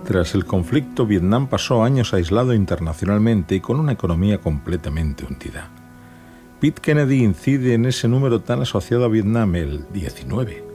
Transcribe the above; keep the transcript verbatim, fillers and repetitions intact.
Tras el conflicto, Vietnam pasó años aislado internacionalmente y con una economía completamente hundida. Pete Kennedy incide en ese número tan asociado a Vietnam, el diecinueve.